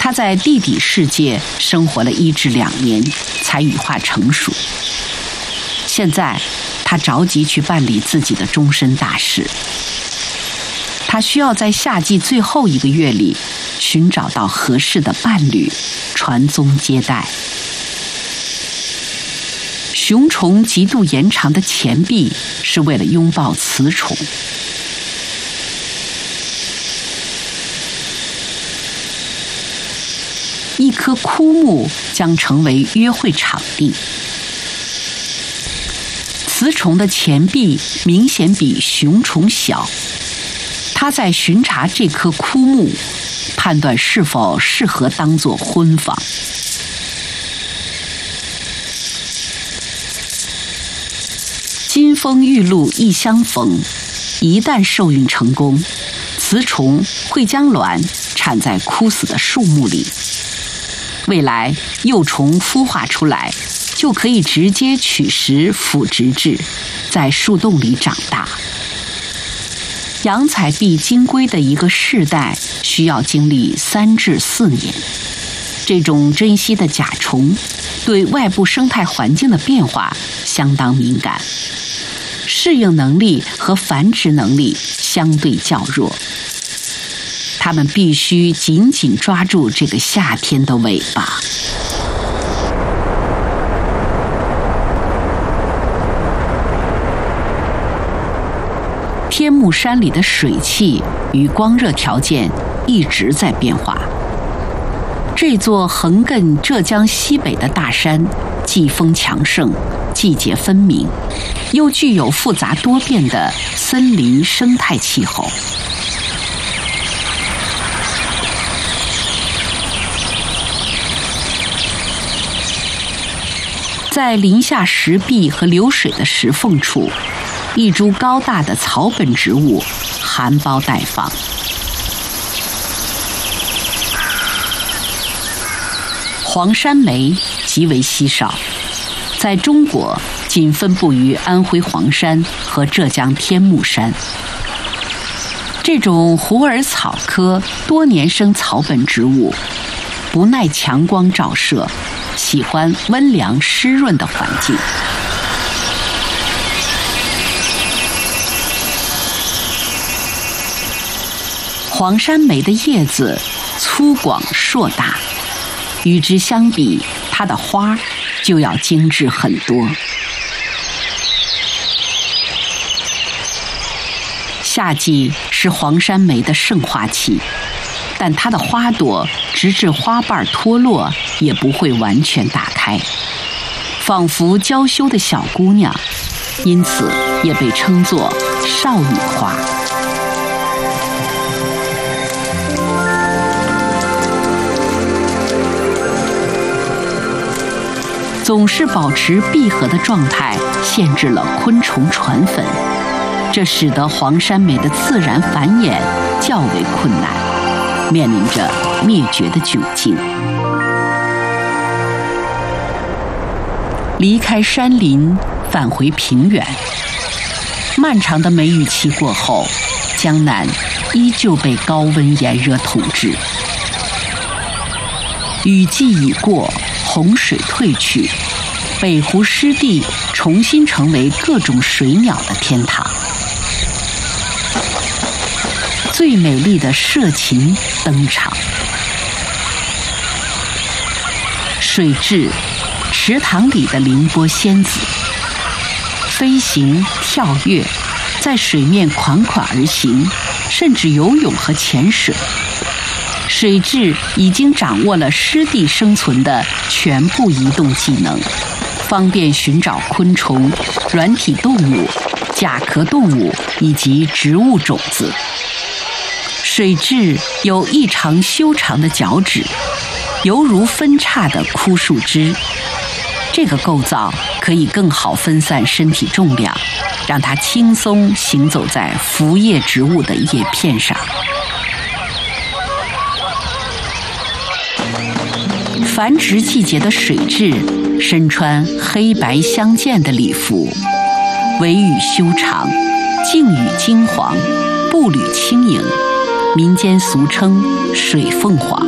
它在地底世界生活了1至2年，才羽化成熟。现在，它着急去办理自己的终身大事。它需要在夏季最后1个月里寻找到合适的伴侣，传宗接代。雄虫极度延长的前臂是为了拥抱雌虫。一棵枯木将成为约会场地。雌虫的前臂明显比雄虫小，它在巡查这棵枯木，判断是否适合当作婚房。金风玉露一相逢，一旦受孕成功，雌虫会将卵产在枯死的树木里。未来幼虫孵化出来，就可以直接取食腐殖质，在树洞里长大。养采璧金龟的一个世代需要经历3至4年。这种珍稀的甲虫对外部生态环境的变化相当敏感，适应能力和繁殖能力相对较弱。它们必须紧紧抓住这个夏天的尾巴。天目山里的水汽与光热条件一直在变化。这座横亘浙江西北的大山，季风强盛，季节分明，又具有复杂多变的森林生态气候。在林下石壁和流水的石缝处，一株高大的草本植物含苞待放。黄山梅极为稀少，在中国仅分布于安徽黄山和浙江天目山。这种虎耳草科多年生草本植物，不耐强光照射，喜欢温凉湿润的环境。黄山梅的叶子粗广硕大，与之相比，它的花就要精致很多。夏季是黄山梅的盛花期，但它的花朵直至花瓣脱落也不会完全打开，仿佛娇羞的小姑娘，因此也被称作少女花。总是保持闭合的状态，限制了昆虫传粉，这使得黄山梅的自然繁衍较为困难，面临着灭绝的窘境。离开山林，返回平原。漫长的梅雨期过后，江南依旧被高温炎热统治。雨季已过，洪水退去，北湖湿地重新成为各种水鸟的天堂。最美丽的社禽登场。水蛭，池塘里的凌波仙子，飞行、跳跃，在水面款款而行，甚至游泳和潜水。水蛭已经掌握了湿地生存的全部移动技能，方便寻找昆虫、软体动物、甲壳动物以及植物种子。水蛭有异常修长的脚趾，犹如分叉的枯树枝。这个构造可以更好分散身体重量，让它轻松行走在浮叶植物的叶片上。繁殖季节的水蛭身穿黑白相间的礼服，尾羽修长，颈羽金黄，步履轻盈，民间俗称水凤凰。